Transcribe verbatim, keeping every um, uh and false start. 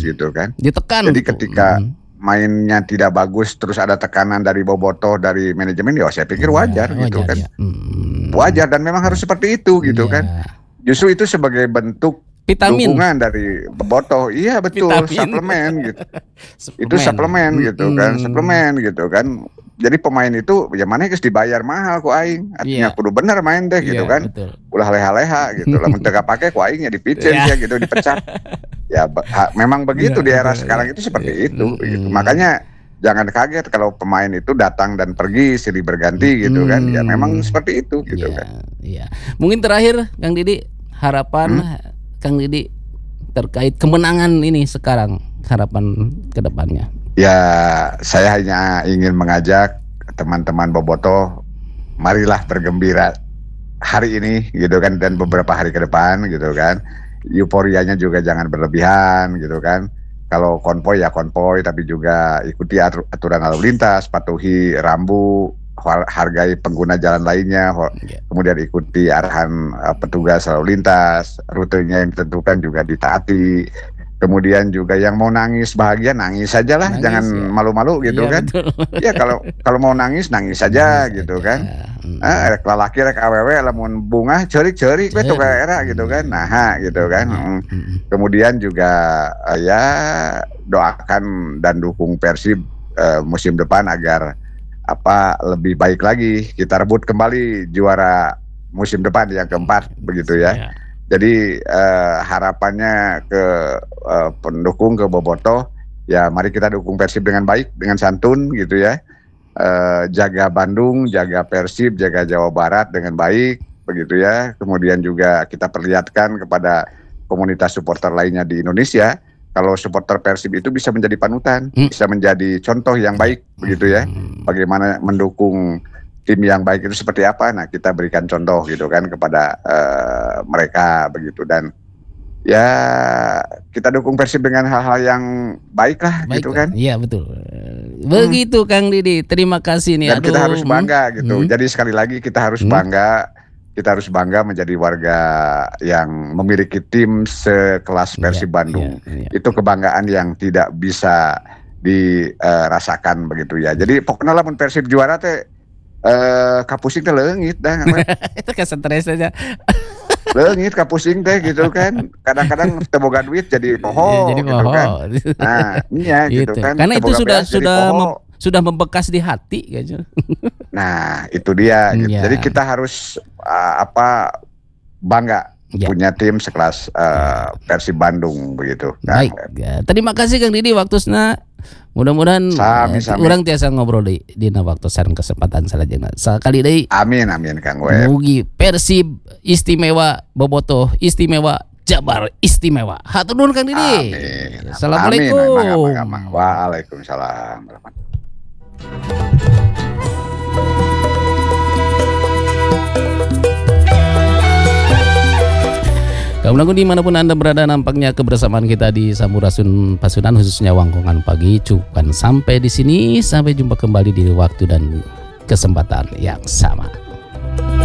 gitu kan. Ditekan. Jadi ketika Hmm. mainnya tidak bagus terus ada tekanan dari bobotoh dari manajemen, ya saya pikir wajar, ya, gitu wajar, kan. ya. Hmm. Wajar dan memang harus seperti itu gitu Iya. kan. Justru itu sebagai bentuk Vitamin. dukungan dari bobotoh. Iya betul, Vitamin. suplemen gitu. Suplemen. Itu suplemen gitu kan, Mm-mm. suplemen gitu kan. Jadi pemain itu ya mana geus dibayar mahal ku aing. Artinya Iya. kudu bener main deh gitu Iya, kan. betul. Ulah leha-leha gitu. Lamun teu kapake ku aing ya dipicen Iya. ya gitu, dipecat. Ya be- ha- memang begitu di Benar, era betul, sekarang ya. itu seperti Iya. itu gitu. Mm-mm. Makanya jangan kaget kalau pemain itu datang dan pergi silih berganti gitu kan. Ya memang seperti itu gitu Iya, kan. iya. Mungkin terakhir Kang Didi, harapan Hmm? Kang Didi terkait kemenangan ini sekarang, harapan ke depannya. Ya saya hanya ingin mengajak teman-teman bobotoh, marilah bergembira hari ini gitu kan, dan beberapa hari ke depan gitu kan. Euforianya juga jangan berlebihan gitu kan. Kalau konvoy ya konvoy, tapi juga ikuti aturan lalu lintas, patuhi rambu, hargai pengguna jalan lainnya, kemudian ikuti arahan uh, petugas lalu lintas, rutenya yang ditentukan juga ditaati. Kemudian juga yang mau nangis bahagia nangis sajalah, Nangis, jangan ya. malu-malu gitu Iya, kan. betul. Ya kalau kalau mau nangis nangis saja Nangis gitu aja. kan. Hmm. Ah, rek lalaki rek awewe lamun bunga ceurik-ceurik we tuh Ceurik. era gitu kan. Nah, ha, gitu kan. Iya. Mm. Mm-mm. Kemudian juga uh, ya doakan dan dukung Persib uh, musim depan agar apa lebih baik lagi, kita rebut kembali juara musim depan yang keempat begitu ya. Iya. Jadi uh, harapannya ke uh, pendukung, ke bobotoh, ya mari kita dukung Persib dengan baik, dengan santun gitu ya. Uh, jaga Bandung, jaga Persib, jaga Jawa Barat dengan baik begitu ya. Kemudian juga kita perlihatkan kepada komunitas supporter lainnya di Indonesia kalau supporter Persib itu bisa menjadi panutan, Hmm. bisa menjadi contoh yang baik begitu ya. Bagaimana mendukung tim yang baik itu seperti apa? Nah, kita berikan contoh gitu kan kepada uh, mereka begitu, dan ya kita dukung Persib dengan hal-hal yang baik lah Baik, gitu kan. Iya betul. Begitu hmm. Kang Didi, terima kasih nih. Dan Aduh, kita harus bangga gitu. Hmm. Jadi sekali lagi kita harus Hmm. bangga, kita harus bangga menjadi warga yang memiliki tim sekelas Persib Iya, Bandung. iya, iya. Itu kebanggaan yang tidak bisa dirasakan begitu ya. Jadi pokoknya lamun Persib juara teh eh kapusing teh leungit dah. Itu kesetres aja. Leungit kapusing teh gitu kan. Kadang-kadang teu boga duit jadi poho Jadi gitu poho. kan. Nah, iya gitu, Gitu. kan. Karena Teu itu boga sudah beas jadi sudah poho. mem- sudah membekas di hati kayaknya. Nah, itu dia gitu. Iya. Jadi kita harus uh, apa bangga Ya. punya tim sekelas uh, Persib Bandung begitu. Baik. Ya. Terima kasih Kang Didi waktusna. Mudah-mudahan Sami, eh, sami. urang tiasa ngobrol di dina waktu sareng kesempatan salajengna. Sakali deui Amin amin Kang Web. mugi Persib istimewa, bobotoh istimewa, Jabar istimewa. Hatur nuhun Kang Didi. Amin. Assalamualaikum. Amin. Mangga, mangga, mangga. Waalaikumsalam. Kaum lagu dimanapun Anda berada, nampaknya kebersamaan kita di Sampurasun Pasundan khususnya Wangkongan Pagi cukup sampai di sini. Sampai jumpa kembali di waktu dan kesempatan yang sama.